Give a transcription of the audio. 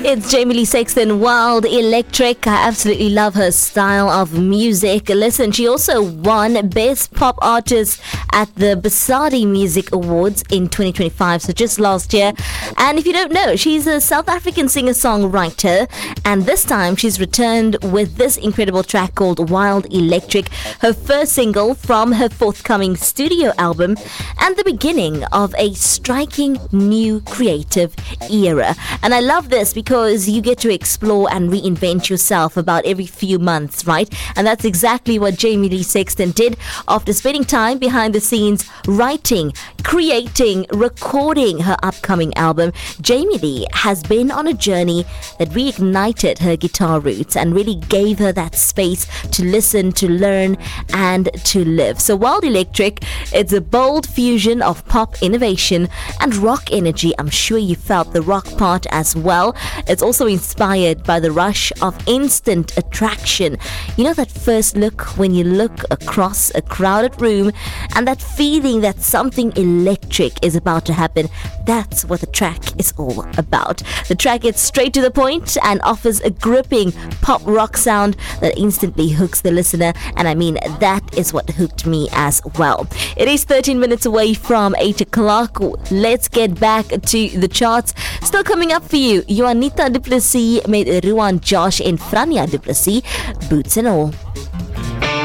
It's Jamie Lee Sexton, Wild Electric. I absolutely love her style of music. Listen, she also won Best Pop Artist at the Basadi Music Awards in 2025, so just last year. And if you don't know, she's a South African singer-songwriter, and this time she's returned with this incredible track called Wild Electric, her first single from her forthcoming studio album, and the beginning of a striking new creative era. And I love this because you get to explore and reinvent yourself about every few months, right? And that's exactly what Jamie Lee Sexton did after spending time behind the scenes writing, creating, recording her upcoming album. Jamie Lee has been on a journey that reignited her guitar roots and really gave her that space to listen, to learn, and to live. So Wild Electric, it's a bold fusion of pop innovation and rock energy. I'm sure you felt the rock part as well. It's also inspired by the rush of instant attraction. You know that first look when you look across a crowded room and that feeling that something electric is about to happen? That's what the track is all about. The track gets straight to the point and offers a gripping pop rock sound that instantly hooks the listener, and I mean that is what hooked me as well. It is 13 minutes away from 8 o'clock. Let's get back to the charts. Still coming up for you, Juanita Du Plessis met Ruan Josh en Franja Du Plessis, Boots and All.